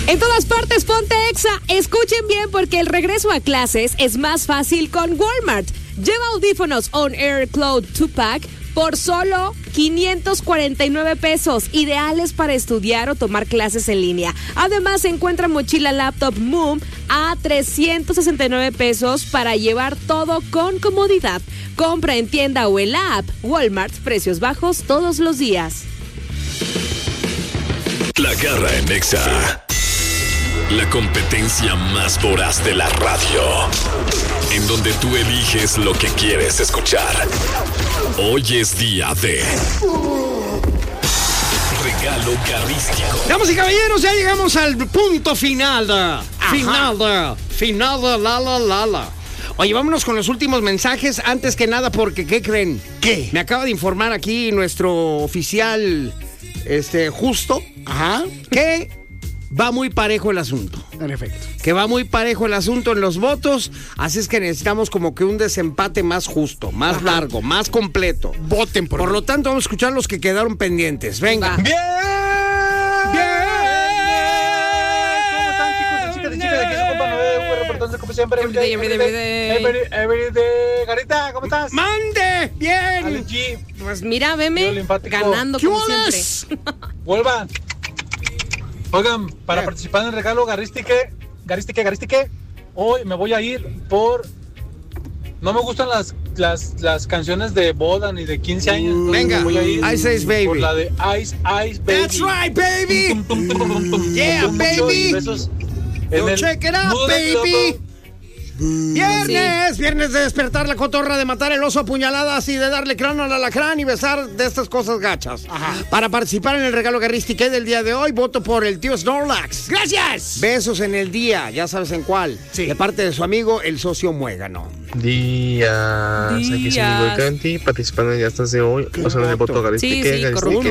En todas partes, ponte Exa. Escuchen bien porque el regreso a clases es más fácil con Walmart. Lleva audífonos On Air Cloud 2-Pack por solo 549 pesos, ideales para estudiar o tomar clases en línea. Además, encuentra mochila laptop Moom a 369 pesos para llevar todo con comodidad. Compra en tienda o en la app. Walmart, precios bajos todos los días. La Garra en Exa. La competencia más voraz de la radio. En donde tú eliges lo que quieres escuchar. Hoy es día de regalo garrístico. Damas y caballeros, ya llegamos al punto final de la. Oye, vámonos con los últimos mensajes. Antes que nada, porque ¿qué creen? ¿Qué? Me acaba de informar aquí nuestro oficial, Justo, que va muy parejo el asunto. En efecto. Que va muy parejo el asunto en los votos, así es que necesitamos como que un desempate más justo, más largo, más completo. Voten por lo tanto, vamos a escuchar los que quedaron pendientes. Venga. ¡Bien! ¿Cómo están, chicos y chicas? De aquí su compa Noé, reportándose como siempre. Everyday. Garita, ¿cómo estás? ¡Mande! ¡Bien! Ale G. Pues mira, veme ganando como siempre. Vuelva. Oigan, para participar en el regalo Garistique, hoy me voy a ir por... No me gustan las canciones de boda ni de 15 años. Venga, voy a ir Ice Ice Baby. por la de Ice Ice Baby. That's right, baby. Yeah, baby. Besos check it out, baby. Viernes de despertar la cotorra, de matar el oso a puñaladas y de darle cráneo al alacrán y besar de estas cosas gachas. Para participar en el regalo Garristique del día de hoy, voto por el tío Snorlax. ¡Gracias! Besos en el día, ya sabes en cuál. Sí. De parte de su amigo, el socio Muégano. Días. Aquí es Miguel Canti, participando en Yastas de hoy. O sea, en el voto Garistique.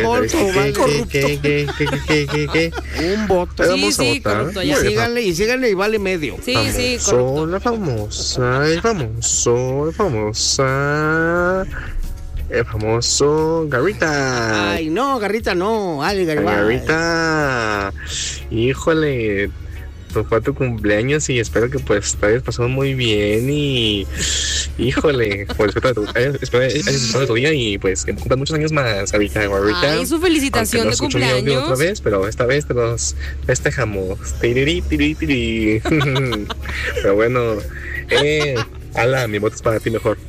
Un voto. Vamos a votar. Y síganle y vale medio. Sí, correcto. La famosa, el famoso Garrita. Ay, no, Garrita no. Ale, Garrita. Híjole, pues fue tu cumpleaños y espero que pues te hayas pasado muy bien y híjole, pues espero hayas disfrutado tu día y pues que cumplan muchos años más, Garrita. Ay, su felicitación no de cumpleaños. Otra vez, pero esta vez te los festejamos. Tiri. Pero bueno, Ala, mi voto es para ti mejor.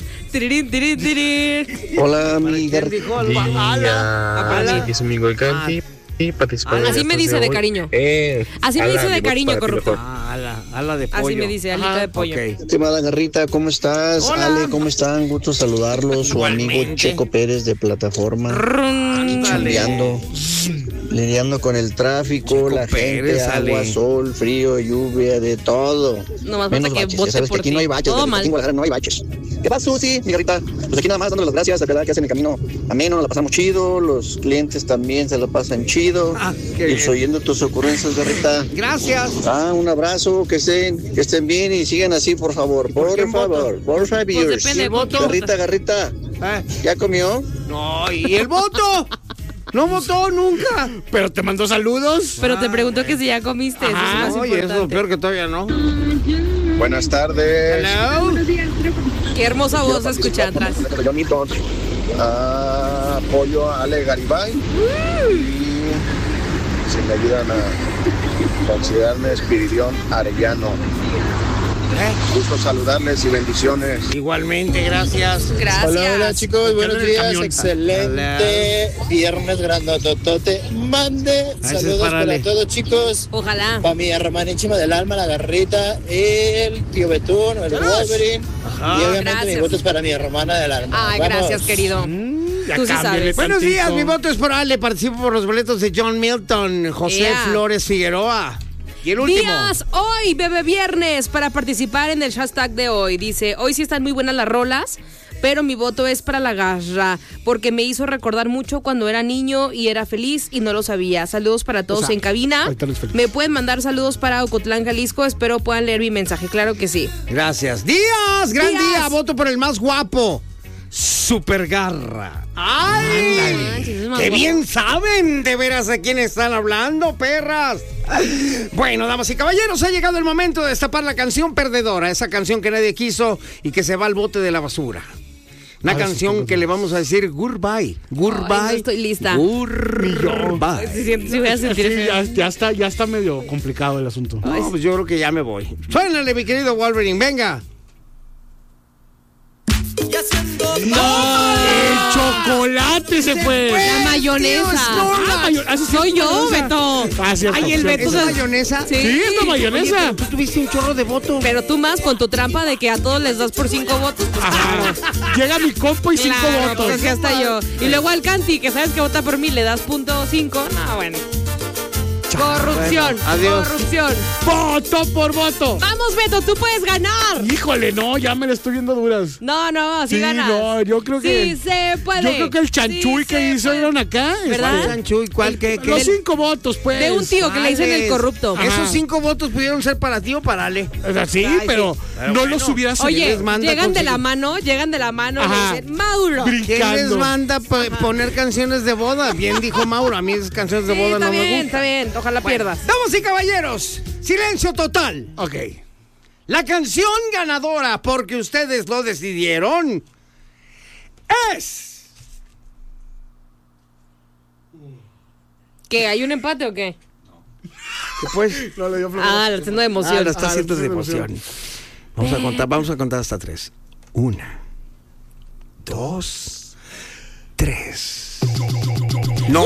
Hola, mi Garrita. Aquí es Miguel Canti. Así me dice de cariño. Así me dice de cariño, correcto. Ala de pollo. Así me dice, alita de pollo. Okay. Estimada Garrita, ¿cómo estás? Hola. Ale, ¿cómo están? Gusto saludarlos. Su amigo Checo Pérez de Plataforma. Lidiando con el tráfico, Checo la Pérez, gente, agua, sol, frío, lluvia, de todo. No más menos falta que baches. vote Ya sabes por que aquí ti. no hay baches. Todo Aquí mal. en Guadalajara no hay baches. ¿Qué pasa, Susi, mi Garrita? Pues aquí nada más dándole las gracias, la verdad que hacen el camino ameno, nos la pasamos chido, los clientes también se lo pasan chido. Qué Y oyendo tus ocurrencias, Garrita. Gracias. Un abrazo, que estén bien y sigan así, por favor. Por favor. Pues depende, voto. Garrita. ¿Ya comió? No, ¿y el voto? No votó nunca. Pero te mandó saludos. Pero te preguntó que si ya comiste. Eso es más Oye, eso es lo importante. peor que todavía no. Buenas tardes. Hello. Qué hermosa voz se escucha atrás. Apoyo a Ale Garibay. Y si me ayudan a considerarme Espiridión Arellano. Gusto saludarles y bendiciones. Igualmente, gracias. Gracias. Hola chicos, buenos días, camión. excelente viernes grandototote, mande, saludos para todos chicos, Ojalá. para mi hermanísima del alma, la Garrita, el tío Betún, el Wolverine, y obviamente gracias. mi voto es para mi hermana del alma. Ay, Vamos. gracias, querido. Tú sí sabes. Buenos días, mi voto es por Ale. Participo por los boletos de John Milton, José Flores Figueroa. Y el último. Días hoy, bebé viernes, para participar en el hashtag de hoy. Dice, hoy sí están muy buenas las rolas, pero mi voto es para la garra, porque me hizo recordar mucho cuando era niño y era feliz y no lo sabía. Saludos para todos en cabina. ahorita eres feliz. Me pueden mandar saludos para Ocotlán, Jalisco. Espero puedan leer mi mensaje. Claro que sí. Gracias. Díaz, gran Díaz. día. Voto por el más guapo. Supergarra. ¡Ay! ¡Qué bien saben de veras de quién están hablando, perras! Bueno, damas y caballeros, ha llegado el momento de destapar la canción perdedora. Esa canción que nadie quiso y que se va al bote de la basura. Una canción que le vamos a decir goodbye. Goodbye. Ay, no estoy lista. Goodbye. Sí, voy a sentir ya está medio complicado el asunto. No, pues yo creo que ya me voy. Suénale, mi querido Wolverine, venga. ¡No! ¡El chocolate se fue! La mayonesa. Soy yo, Beto. Ay, el Beto. ¿Es mayonesa? Sí, es la mayonesa. Tú tuviste un chorro de votos. Pero tú más con tu trampa de que a todos les das por 5 votos. Pues, ajá. Llega mi compa y 5 votos. Pues que hasta yo. Y luego al Canti, que sabes que vota por mí, le das .5. No, bueno. Corrupción. Bueno, adiós. Corrupción. Voto por voto. Vamos, Beto, tú puedes ganar. Híjole, no, ya me la estoy viendo duras. No, sí ganas. No, yo creo que. Sí se puede. Yo creo que el chanchuy que hicieron acá. ¿Verdad? Chanchuy, ¿cuál? ¿Qué? Los 5 votos, pues. De un tío que le dicen el corrupto. Ajá. Esos 5 votos pudieron ser para ti o para Ale. O sea, sí, pero no bueno, los hubieras. Oye, llegan de la mano y le dicen Mauro. ¿Quién les manda poner canciones de boda? Bien dijo Mauro, a mí esas canciones de boda no me gustan. Está bien, ojalá pierdas. Damas y caballeros, silencio total. Ok. La canción ganadora, porque ustedes lo decidieron, es... ¿Qué? ¿Hay un empate o qué? Pues, no le dio la haciendo de emoción. La está haciendo de emoción. Vamos a contar hasta 3. 1, 2, 3. ¡No!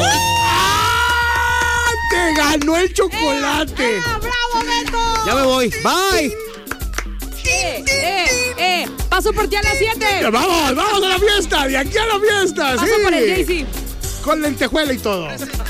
¡Te ganó el chocolate! ¡Bravo, Beto! Ya me voy. Bye. Paso por ti a las 7. Vamos a la fiesta. De aquí a la fiesta. Paso por el Jay-Z. Con lentejuela y todo.